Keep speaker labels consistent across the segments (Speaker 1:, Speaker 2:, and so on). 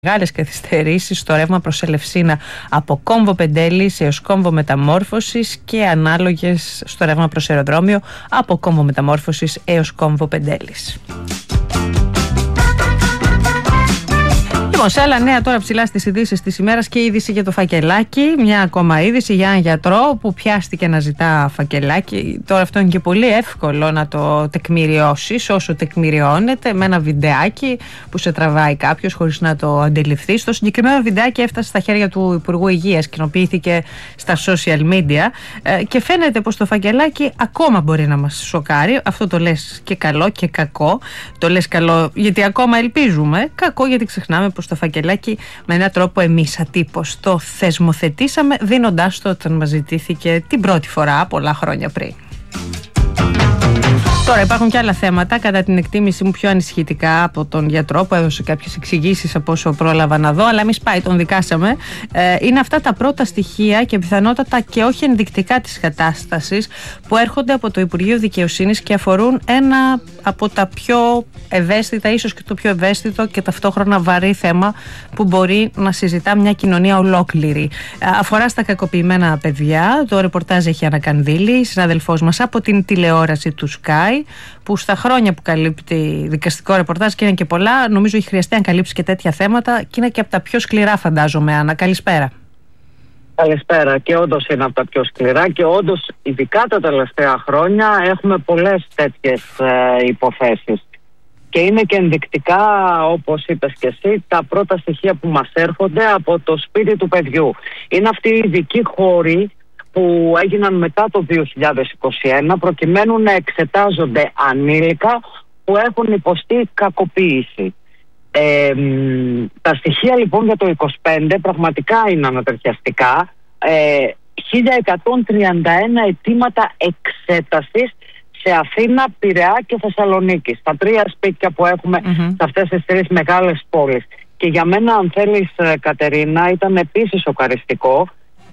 Speaker 1: Μεγάλες καθυστερήσεις στο ρεύμα προς Ελευσίνα από κόμβο Πεντέλης έως κόμβο Μεταμόρφωσης και ανάλογες στο ρεύμα προς αεροδρόμιο από κόμβο Μεταμόρφωσης έως κόμβο Πεντέλης. Λοιπόν, σε άλλα νέα τώρα ψηλά στις ειδήσεις της ημέρας και είδηση για το φακελάκι. Μια ακόμα είδηση για έναν γιατρό που πιάστηκε να ζητά φακελάκι. Τώρα αυτό είναι και πολύ εύκολο να το τεκμηριώσεις όσο τεκμηριώνεται με ένα βιντεάκι που σε τραβάει κάποιος χωρίς να το αντιληφθείς. Το συγκεκριμένο βιντεάκι έφτασε στα χέρια του Υπουργού Υγείας, κοινοποιήθηκε στα social media και φαίνεται πως το φακελάκι ακόμα μπορεί να μας σοκάρει. Αυτό το λες και καλό και κακό. Το λες καλό γιατί ακόμα ελπίζουμε, κακό γιατί ξεχνάμε πως το φακελάκι με έναν τρόπο εμείς ατύπως το θεσμοθετήσαμε δίνοντάς το όταν μας ζητήθηκε την πρώτη φορά πολλά χρόνια πριν. Τώρα υπάρχουν και άλλα θέματα, κατά την εκτίμηση μου πιο ανησυχητικά από τον γιατρό που έδωσε κάποιες εξηγήσεις από όσο πρόλαβα να δω, αλλά εμείς πάει τον δικάσαμε. Είναι αυτά τα πρώτα στοιχεία και πιθανότατα και όχι ενδεικτικά της κατάστασης που έρχονται από το Υπουργείο Δικαιοσύνης και αφορούν ένα από τα πιο ευαίσθητα, ίσως και το πιο ευαίσθητο και ταυτόχρονα βαρύ θέμα που μπορεί να συζητά μια κοινωνία ολόκληρη. Αφορά στα κακοποιημένα παιδιά. Το ρεπορτάζ έχει ανακανδύλει, συναδελφός μας από την τηλεόραση του Sky, που στα χρόνια που καλύπτει δικαστικό ρεπορτάζ και είναι και πολλά, νομίζω έχει χρειαστεί να καλύψει και τέτοια θέματα και είναι και από τα πιο σκληρά, φαντάζομαι. Άννα, καλησπέρα.
Speaker 2: Καλησπέρα. Και όντως είναι από τα πιο σκληρά και όντως ειδικά τα τελευταία χρόνια έχουμε πολλές τέτοιες υποθέσεις. Και είναι και ενδεικτικά, όπως είπες και εσύ, τα πρώτα στοιχεία που μας έρχονται από το σπίτι του παιδιού. Είναι αυτοί οι ειδικοί χώροι που έγιναν μετά το 2021 προκειμένου να εξετάζονται ανήλικα που έχουν υποστεί κακοποίηση. Τα στοιχεία λοιπόν για το 2025 πραγματικά είναι ανατριχιαστικά. 1131 αιτήματα εξέτασης σε Αθήνα, Πειραιά και Θεσσαλονίκη. Στα τρία σπίτια που έχουμε σε αυτές τις τρεις μεγάλες πόλεις. Και για μένα, αν θέλεις, Κατερίνα, ήταν επίσης σοκαριστικό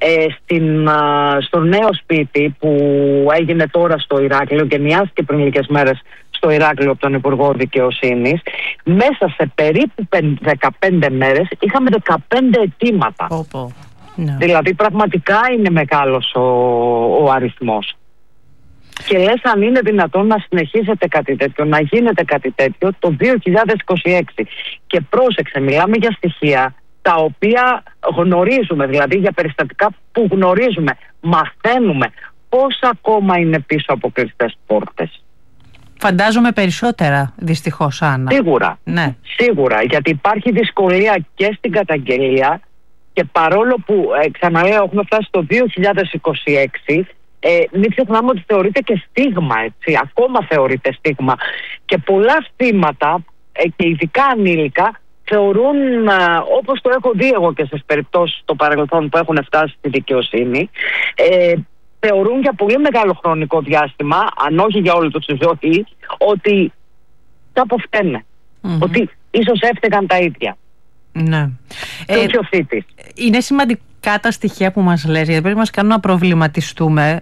Speaker 2: στο νέο σπίτι που έγινε τώρα στο Ηράκλειο και νοιάστηκε πριν λίγες μέρες στο Ηράκλειο από τον Υπουργό Δικαιοσύνης, μέσα σε περίπου 15 μέρες είχαμε 15 αιτήματα. Δηλαδή πραγματικά είναι μεγάλος ο αριθμός. Και λες αν είναι δυνατόν να συνεχίσετε κάτι τέτοιο, να γίνεται κάτι τέτοιο το 2026. Και πρόσεξε, μιλάμε για στοιχεία τα οποία γνωρίζουμε, δηλαδή για περιστατικά που γνωρίζουμε, μαθαίνουμε πώς ακόμα είναι πίσω από κλειστές πόρτες.
Speaker 1: Φαντάζομαι περισσότερα, δυστυχώς, Άννα.
Speaker 2: Σίγουρα,
Speaker 1: ναι.
Speaker 2: Σίγουρα, γιατί υπάρχει δυσκολία και στην καταγγελία και παρόλο που, ξαναλέω, έχουμε φτάσει στο 2026, μην ξεχνάμε ότι θεωρείται και στίγμα, έτσι, ακόμα θεωρείται στίγμα. Και πολλά θύματα, και ειδικά ανήλικα, θεωρούν, όπως το έχω δει εγώ και στις περιπτώσεις στο παρελθόν που έχουν φτάσει στη δικαιοσύνη, θεωρούν για πολύ μεγάλο χρονικό διάστημα, αν όχι για όλη τους τη ζωή, ότι κάπου φταίνε. Ότι ίσως έφταιγαν τα ίδια.
Speaker 1: Ναι.
Speaker 2: Και ο θήτης.
Speaker 1: Είναι σημαντικά τα στοιχεία που μας λες, γιατί πρέπει να μας κάνουν να προβληματιστούμε.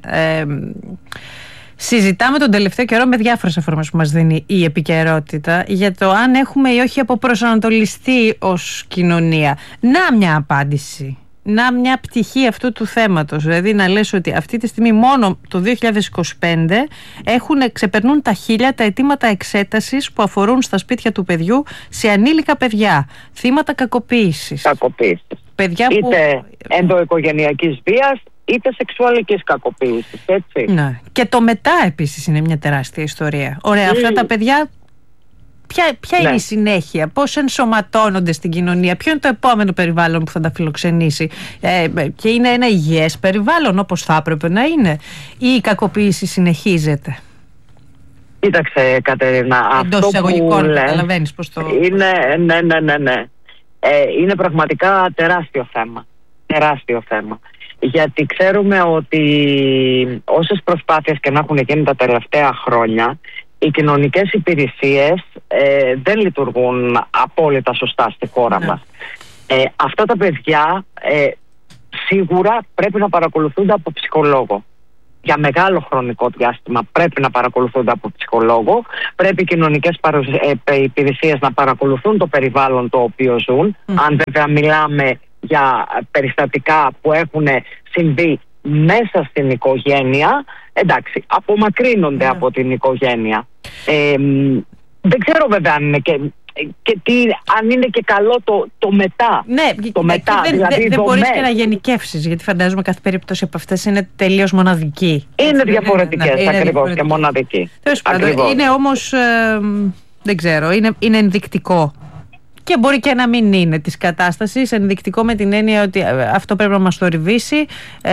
Speaker 1: Συζητάμε τον τελευταίο καιρό με διάφορες αφορμές που μας δίνει η επικαιρότητα για το αν έχουμε ή όχι αποπροσανατολιστεί ως κοινωνία. Να μια απάντηση, να μια πτυχή αυτού του θέματος. Δηλαδή να λες ότι αυτή τη στιγμή μόνο το 2025 ξεπερνούν τα 1000 τα αιτήματα εξέτασης που αφορούν στα σπίτια του παιδιού σε ανήλικα παιδιά, θύματα κακοποίησης. Παιδιά που... είτε
Speaker 2: ενδοοικογενειακής βίας είτε σεξουαλικής κακοποίησης, έτσι.
Speaker 1: Ναι. Και το μετά επίσης είναι μια τεράστια ιστορία. Ωραία, αυτά τα παιδιά ποια είναι η συνέχεια, πώς ενσωματώνονται στην κοινωνία, ποιο είναι το επόμενο περιβάλλον που θα τα φιλοξενήσει, και είναι ένα υγιές περιβάλλον όπως θα έπρεπε να είναι, ή η κακοποίηση συνεχίζεται?
Speaker 2: Κοίταξε, Κατερίνα,
Speaker 1: εντός εισαγωγικών, καταλαβαίνεις πώς το...
Speaker 2: Ναι. Είναι πραγματικά τεράστιο θέμα. Γιατί ξέρουμε ότι όσες προσπάθειες και να έχουν γίνει τα τελευταία χρόνια, οι κοινωνικές υπηρεσίες δεν λειτουργούν απόλυτα σωστά στη χώρα μας. Αυτά τα παιδιά σίγουρα πρέπει να παρακολουθούνται από ψυχολόγο. για μεγάλο χρονικό διάστημα πρέπει να παρακολουθούνται από ψυχολόγο. Πρέπει οι κοινωνικές υπηρεσίες να παρακολουθούν το περιβάλλον το οποίο ζουν. Αν βέβαια μιλάμε για περιστατικά που έχουν συμβεί μέσα στην οικογένεια, εντάξει, απομακρύνονται από την οικογένεια. Δεν ξέρω βέβαια αν είναι αν είναι και καλό το μετά.
Speaker 1: Ναι,
Speaker 2: το μετά,
Speaker 1: δηλαδή δεν μπορείς και να γενικεύσεις, γιατί φαντάζομαι κάθε περίπτωση από αυτές είναι τελείως μοναδική.
Speaker 2: Είναι διαφορετικές, ακριβώς, και μοναδική.
Speaker 1: Είναι όμως, δεν ξέρω, είναι ενδεικτικό. Και μπορεί και να μην είναι της κατάστασης, ενδεικτικό με την έννοια ότι αυτό πρέπει να μας θορυβήσει.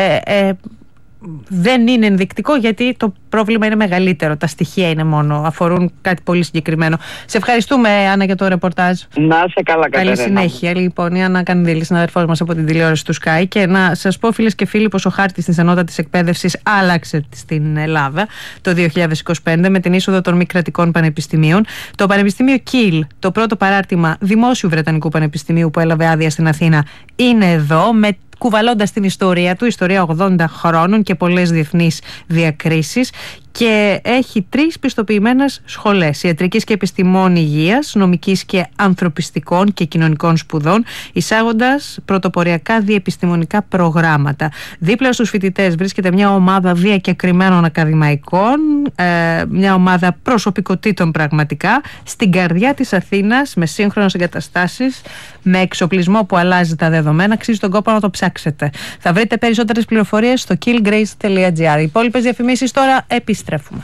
Speaker 1: Δεν είναι ενδεικτικό γιατί το πρόβλημα είναι μεγαλύτερο. Τα στοιχεία είναι μόνο, αφορούν κάτι πολύ συγκεκριμένο. Σε ευχαριστούμε, Άννα, για το ρεπορτάζ.
Speaker 2: Να είσαι καλά, Κατερίνα.
Speaker 1: Καλή συνέχεια. Λοιπόν, η Άννα Κανδύλη, συναδελφός μας από την τηλεόραση του Sky. Και να σας πω, φίλες και φίλοι, πως ο χάρτης της ανώτατης εκπαίδευσης άλλαξε στην Ελλάδα το 2025 με την είσοδο των μη κρατικών πανεπιστημίων. Το Πανεπιστήμιο Κιλ, το πρώτο παράρτημα δημόσιου Βρετανικού Πανεπιστημίου που έλαβε άδεια στην Αθήνα, είναι εδώ, κουβαλώντας την ιστορία του, ιστορία 80 χρόνων και πολλές διεθνείς διακρίσεις, και έχει 3 πιστοποιημένες σχολές ιατρικής και επιστημών υγείας, νομικής και ανθρωπιστικών και κοινωνικών σπουδών, εισάγοντας πρωτοποριακά διεπιστημονικά προγράμματα. Δίπλα στους φοιτητές βρίσκεται μια ομάδα διακεκριμένων ακαδημαϊκών, μια ομάδα προσωπικότητων πραγματικά, στην καρδιά της Αθήνας, με σύγχρονες εγκαταστάσεις, με εξοπλισμό που αλλάζει τα δεδομένα. Αξίζει τον κόπο να το ψάξετε. Θα βρείτε περισσότερες πληροφορίες στο killgrace.gr. Οι υπόλοιπες διαφημίσεις τώρα επιστρέφουμε.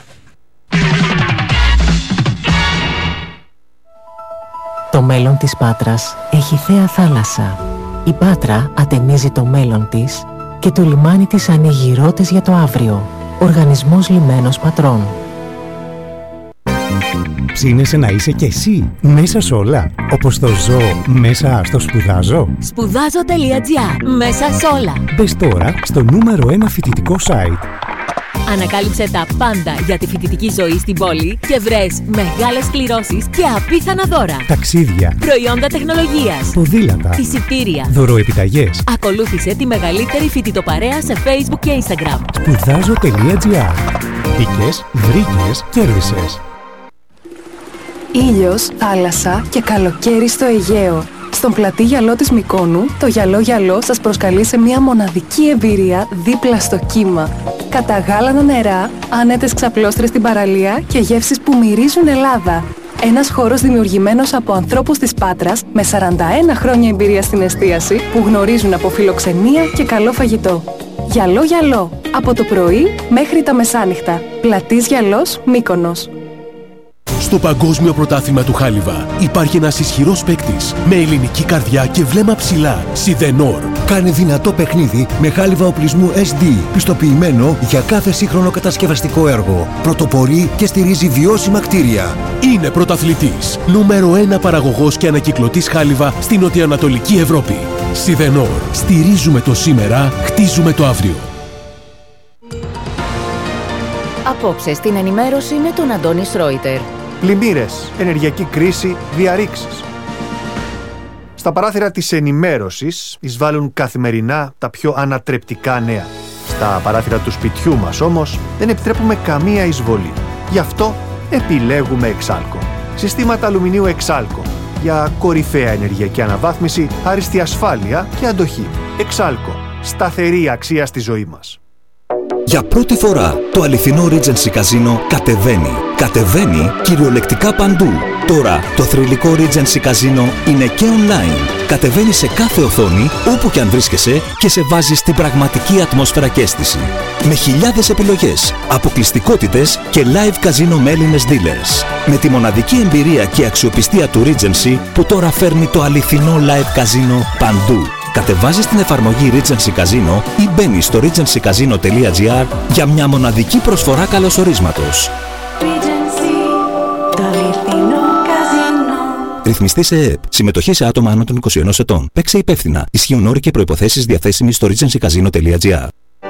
Speaker 3: Το μέλλον της Πάτρας έχει θέα θάλασσα. Η Πάτρα ατενίζει το μέλλον της και το λιμάνι της ανοίγει ρότες για το αύριο. Οργανισμός Λιμένος Πατρών.
Speaker 4: Ψήνεσαι να είσαι κι εσύ μέσα σ' όλα, όπως το ζω μέσα στο σπουδάζω.
Speaker 5: Σπουδάζω.gr. Μέσα σ' όλα.
Speaker 4: Μπες τώρα στο νούμερο 1 φοιτητικό site.
Speaker 5: Ανακάλυψε τα πάντα για τη φοιτητική ζωή στην πόλη και βρες μεγάλες κληρώσεις και απίθανα δώρα.
Speaker 4: Ταξίδια,
Speaker 5: προϊόντα τεχνολογίας,
Speaker 4: ποδήλατα,
Speaker 5: εισιτήρια,
Speaker 4: δωροεπιταγές.
Speaker 5: Ακολούθησε τη μεγαλύτερη φοιτητοπαρέα σε Facebook και Instagram.
Speaker 4: Σπουδάζω.gr. Μπήκες, βρήκες, κέρδισες.
Speaker 6: Ήλιος, θάλασσα και καλοκαίρι στο Αιγαίο. Στον πλατή γυαλό της Μυκόνου, το γυαλό σας προσκαλεί σε μια μοναδική εμπειρία δίπλα στο κύμα. Καταγάλανα νερά, άνετες ξαπλώστρες στην παραλία και γεύσεις που μυρίζουν Ελλάδα. Ένας χώρος δημιουργημένος από ανθρώπους της Πάτρας με 41 χρόνια εμπειρία στην εστίαση που γνωρίζουν από φιλοξενία και καλό φαγητό. Γυαλό, από το πρωί μέχρι τα μεσάνυχτα. Πλατής Γυαλός, Μύκονος.
Speaker 7: Στο Παγκόσμιο Πρωτάθλημα του Χάλιβα υπάρχει ένας ισχυρός παίκτης με ελληνική καρδιά και βλέμμα ψηλά. Σιδενόρ.
Speaker 8: Κάνει δυνατό παιχνίδι με χάλιβα οπλισμού SD, πιστοποιημένο για κάθε σύγχρονο κατασκευαστικό έργο. Πρωτοπορεί και στηρίζει βιώσιμα κτίρια.
Speaker 7: Είναι πρωταθλητής. Νούμερο 1 παραγωγός και ανακυκλωτής χάλιβα στην νοτιοανατολική Ευρώπη. Σιδενόρ. Στηρίζουμε το σήμερα, χτίζουμε το αύριο.
Speaker 9: Απόψε στην ενημέρωση με τον Αντώνη Σρόιτερ.
Speaker 10: Πλημμύρες, ενεργειακή κρίση, διαρρήξεις. Στα παράθυρα της ενημέρωσης εισβάλλουν καθημερινά τα πιο ανατρεπτικά νέα. Στα παράθυρα του σπιτιού μας όμως δεν επιτρέπουμε καμία εισβολή. Γι' αυτό επιλέγουμε Εξάλκο. Συστήματα αλουμινίου Εξάλκο για κορυφαία ενεργειακή αναβάθμιση, άριστη ασφάλεια και αντοχή. Εξάλκο. Σταθερή αξία στη ζωή μας.
Speaker 11: Για πρώτη φορά το αληθινό Regency Casino κατεβαίνει. Κατεβαίνει κυριολεκτικά παντού. Τώρα το θρυλικό Regency Casino είναι και online. Κατεβαίνει σε κάθε οθόνη, όπου και αν βρίσκεσαι, και σε βάζει στην πραγματική ατμόσφαιρα και αίσθηση. Με χιλιάδες επιλογές, αποκλειστικότητες και live casino με Έλληνες dealers. Με τη μοναδική εμπειρία και αξιοπιστία του Regency που τώρα φέρνει το αληθινό live casino παντού. Κατεβάζεις την εφαρμογή Regency Casino ή μπαίνεις στο regencycasino.gr για μια μοναδική προσφορά καλωσορίσματος. Ρυθμιστή σε ΕΕΠ. Συμμετοχή σε άτομα άνω των 21 ετών. Παίξε υπεύθυνα. Ισχύουν όροι και προϋποθέσεις διαθέσιμοι στο regencycasino.gr.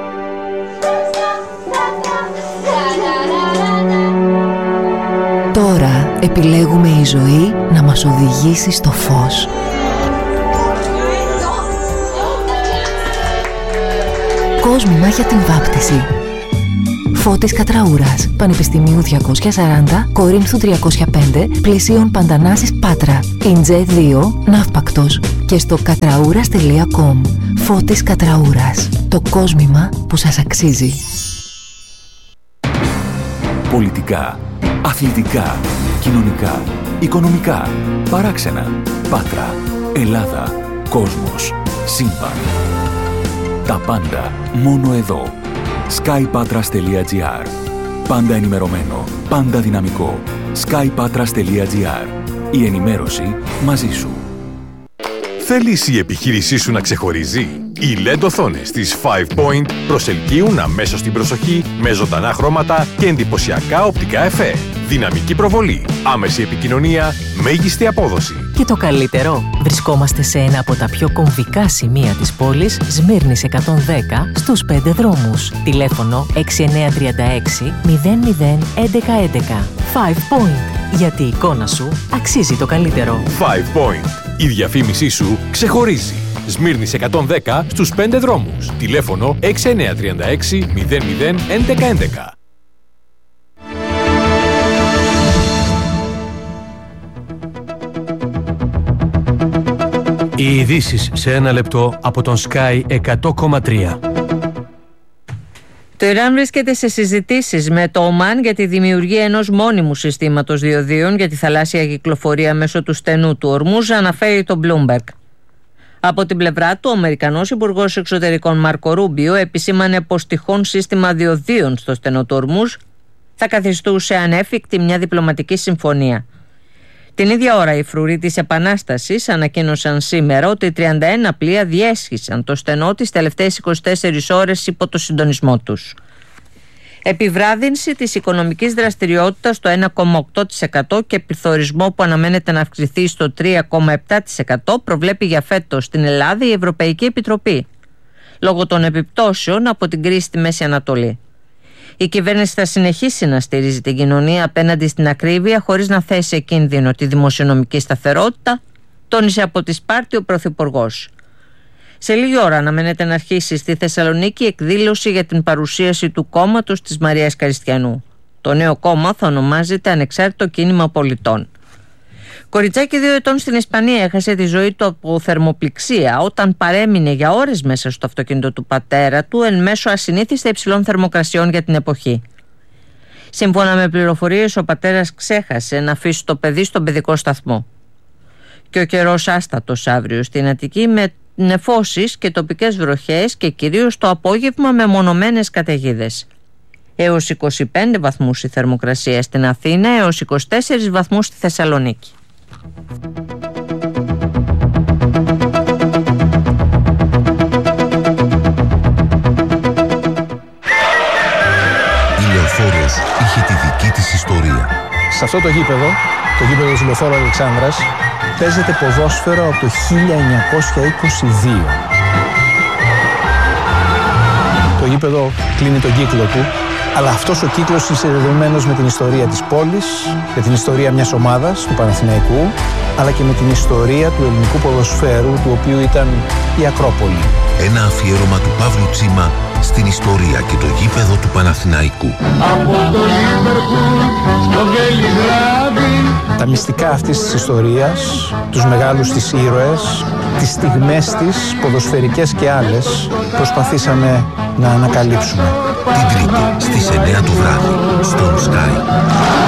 Speaker 3: Τώρα επιλέγουμε η ζωή να μας οδηγήσει στο φως. Κόσμημα για την βάπτιση. Φώτης Κατραούρας, Πανεπιστημίου 240, Κορίνθου 305, πλησίων Παντανάσης Πάτρα. Ιντζέ 2, Ναύπακτος και στο κατραούρας.com. Φώτης Κατραούρας, το κόσμημα που σας αξίζει.
Speaker 11: Πολιτικά, αθλητικά, κοινωνικά, οικονομικά, παράξενα, Πάτρα, Ελλάδα, κόσμος, σύμπαν. Τα πάντα μόνο εδώ. skypatras.gr. Πάντα ενημερωμένο, πάντα δυναμικό. skypatras.gr. Η ενημέρωση μαζί σου.
Speaker 12: Θέλεις η επιχείρησή σου να ξεχωρίζει? Οι LED οθόνες της 5 Point προσελκύουν αμέσως την προσοχή με ζωντανά χρώματα και εντυπωσιακά οπτικά εφέ. Δυναμική προβολή, άμεση επικοινωνία, μέγιστη απόδοση.
Speaker 3: Και το καλύτερο, βρισκόμαστε σε ένα από τα πιο κομβικά σημεία της πόλης, Σμύρνης 110, στους 5 δρόμους. Τηλέφωνο 6936 00 1111. 5 Point, γιατί η εικόνα σου αξίζει το καλύτερο.
Speaker 12: 5 Point, η διαφήμισή σου ξεχωρίζει. Σμύρνης 110 στους 5 δρόμους. Τηλέφωνο 6936 00 1111.
Speaker 13: Οι ειδήσεις σε ένα λεπτό από τον Sky 100,3.
Speaker 14: Το Ιράν βρίσκεται σε συζητήσεις με το Ομάν για τη δημιουργία ενός μόνιμου συστήματος διοδίων για τη θαλάσσια κυκλοφορία μέσω του στενού του Ορμούζ, αναφέρει το Bloomberg. Από την πλευρά του, ο Αμερικανός Υπουργός Εξωτερικών Μάρκο Ρούμπιο επισήμανε πως τυχόν σύστημα διοδίων στο στενό του Ορμούζ θα καθιστούσε ανέφικτη μια διπλωματική συμφωνία. Την ίδια ώρα, οι φρουροί της Επανάστασης ανακοίνωσαν σήμερα ότι 31 πλοία διέσχισαν το στενό τις τελευταίες 24 ώρες υπό το συντονισμό τους. Επιβράδυνση της οικονομικής δραστηριότητας στο 1,8% και πληθωρισμό που αναμένεται να αυξηθεί στο 3,7% προβλέπει για φέτος στην Ελλάδα η Ευρωπαϊκή Επιτροπή, λόγω των επιπτώσεων από την κρίση στη Μέση Ανατολή. Η κυβέρνηση θα συνεχίσει να στηρίζει την κοινωνία απέναντι στην ακρίβεια χωρίς να θέσει σε κίνδυνο τη δημοσιονομική σταθερότητα, τόνισε από τη Σπάρτη ο Πρωθυπουργός. Σε λίγη ώρα αναμένεται να αρχίσει στη Θεσσαλονίκη εκδήλωση για την παρουσίαση του κόμματος της Μαρίας Καριστιανού. Το νέο κόμμα θα ονομάζεται Ανεξάρτητο Κίνημα Πολιτών. Κοριτσάκι 2 ετών στην Ισπανία έχασε τη ζωή του από θερμοπληξία όταν παρέμεινε για ώρες μέσα στο αυτοκίνητο του πατέρα του εν μέσω ασυνήθιστα υψηλών θερμοκρασιών για την εποχή. Σύμφωνα με πληροφορίες, ο πατέρας ξέχασε να αφήσει το παιδί στον παιδικό σταθμό. Και ο καιρός άστατος αύριο στην Αττική με νεφώσεις και τοπικές βροχές και κυρίως το απόγευμα με μονομένες καταιγίδες. Έως 25 βαθμούς η θερμοκρασία στην Αθήνα, έως 24 βαθμούς στη Θεσσαλονίκη.
Speaker 15: Η Λεωφόρος είχε τη δική της ιστορία.
Speaker 16: Σε αυτό το γήπεδο του Λεωφόρου Αλεξάνδρας, παίζεται ποδόσφαιρο από το 1922. Το γήπεδο κλείνει τον κύκλο του, αλλά αυτός ο κύκλος είναι συνδεδεμένος με την ιστορία της πόλης, με την ιστορία μιας ομάδας, του Παναθηναϊκού, αλλά και με την ιστορία του ελληνικού ποδοσφαίρου, του οποίου ήταν η Ακρόπολη.
Speaker 15: Ένα αφιέρωμα του Παύλου Τσίμα στην ιστορία και το γήπεδο του Παναθηναϊκού.
Speaker 17: Από το Λίβερπουλ στο Βελιγράδι.
Speaker 16: Τα μυστικά αυτής της ιστορίας, τους μεγάλους της ήρωες, τις στιγμές της, ποδοσφαιρικές και άλλες, προσπαθήσαμε να ανακαλύψουμε.
Speaker 15: Την Τρίτη στις 9 το βράδυ, στον Sky.